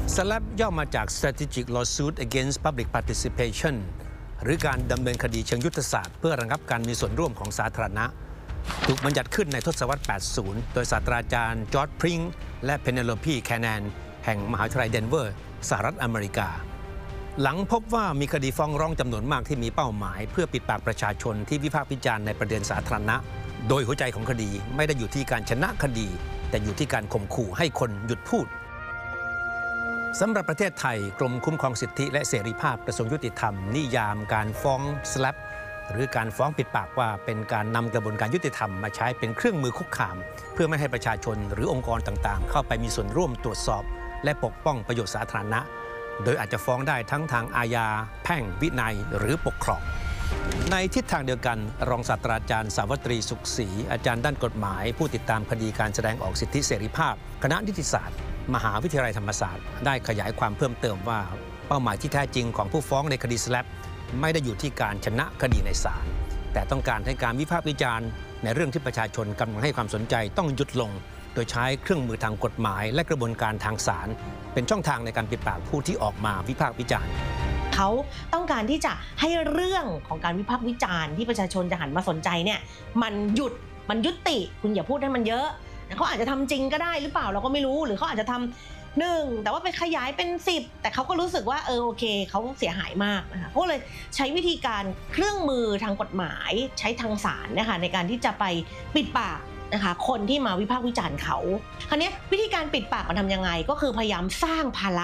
SLAPP ย่อมาจาก Strategic Lawsuit Against Public Participation หรือการดำเนินคดีเชิงยุทธศาสตร์เพื่อระงับการมีส่วนร่วมของสาธารณะถูกบัญญัติขึ้นในทศวรรษ 80 โดยศาสตราจารย์จอร์จพริงและเพเนโลพีแคนแนนแห่งมหาวิทยาลัยเดนเวอร์สหรัฐอเมริกาหลังพบว่ามีคดีฟ้องร้องจำนวนมากที่มีเป้าหมายเพื่อปิดปากประชาชนที่วิพากษ์วิจารณ์ในประเด็นสาธารณะโดยหัวใจของคดีไม่ได้อยู่ที่การชนะคดีแต่อยู่ที่การข่มขู่ให้คนหยุดพูดสำหรับประเทศไทยกรมคุ้มครองสิทธิและเสรีภาพกระทรวงยุติธรรมนิยามการฟ้อง SLAPP หรือการฟ้องปิดปากว่าเป็นการนำกระบวนการยุติธรรมมาใช้เป็นเครื่องมือคุกคามเพื่อไม่ให้ประชาชนหรือองค์กรต่างๆเข้าไปมีส่วนร่วมตรวจสอบและปกป้องประโยชน์สาธารณะโดยอาจจะฟ้องได้ทั้งทางอาญาแพ่งวินัยหรือปกครองในทิศทางเดียวกันรองศาสตราจารย์สาวัตรีสุขศรีอาจารย์ด้านกฎหมายผู้ติดตามคดีการแสดงออกสิทธิเสรีภาพคณะนิติศาสตร์มหาวิทยาลัยธรรมศาสตร์ได้ขยายความเพิ่มเติมว่าเป้าหมายที่แท้จริงของผู้ฟ้องในคดี SLAPP ไม่ได้อยู่ที่การชนะคดีในศาลแต่ต้องการให้การวิพากษ์วิจารณ์ในเรื่องที่ประชาชนกำลังให้ความสนใจต้องหยุดลงโดยใช้เครื่องมือทางกฎหมายและกระบวนการทางศาลเป็นช่องทางในการปิดปากผู้ที่ออกมาวิพากษ์วิจารณ์เขาต้องการที่จะให้เรื่องของการวิพากษ์วิจารณ์ที่ประชาชนจะหันมาสนใจเนี่ยมันยุติคุณอย่าพูดให้มันเยอะเขาอาจจะทำจริงก็ได้หรือเปล่าเราก็ไม่รู้หรือเขาอาจจะทำ1แต่ว่าไปขยายเป็น10แต่เขาก็รู้สึกว่าโอเคเขาเสียหายมากนะคะเขาเลยใช้วิธีการเครื่องมือทางกฎหมายใช้ทางศาลนะคะในการที่จะไปปิดปากนะคะคนที่มาวิพากษ์วิจารณ์เขาคราวนี้วิธีการปิดปากมันทำยังไงก็คือพยายามสร้างภาระ